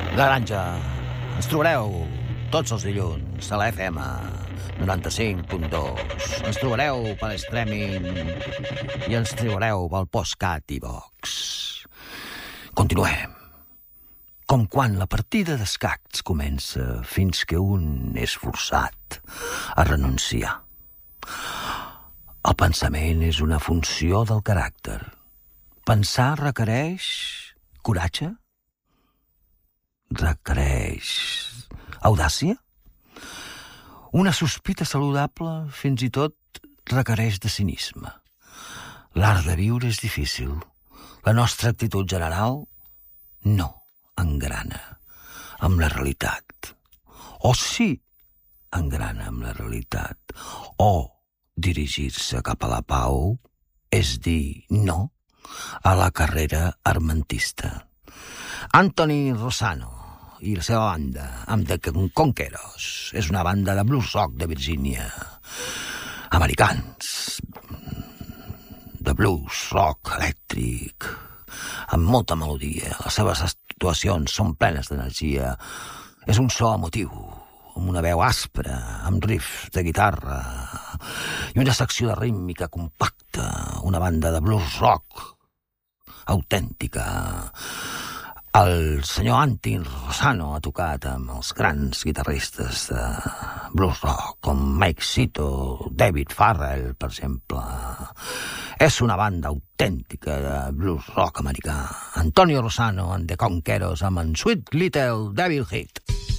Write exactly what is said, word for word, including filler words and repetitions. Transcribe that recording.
La Granja. Ens trobareu tots els dilluns a la F M noranta-cinc punt dos. Ens trobareu per streaming i ens trobareu pel Postcat i Vox. Continuem. Com quan la partida d'escacs comença fins que un és forçat a renunciar. El pensament és una funció del caràcter. Pensar requereix coratge? Requereix audàcia? Una sospita saludable fins i tot requereix de cinisme. L'art de viure és difícil. La nostra actitud general no engrana amb la realitat. O sí engrana amb la realitat. O dirigir-se cap a la pau és dir no a la carrera armentista. Anthony Rosano i la seva banda, amb The Conquerors, és una banda de blues rock de Virgínia. Americans, de blues rock elèctric, amb molta melodia. Les seves actuacions són plenes d'energia. És un so emotiu, amb una veu aspra, amb riffs de guitarra i una secció de rítmica compacta. Una banda de blues rock autèntica. El senyor Anthony Rosano ha tocat amb els grans guitarristes de blues rock, com Mike Sito, David Farrell, per exemple. És una banda autèntica de blues rock americà. Antonio Rosano and the Conquerors amb en Sweet Little Devil Hit.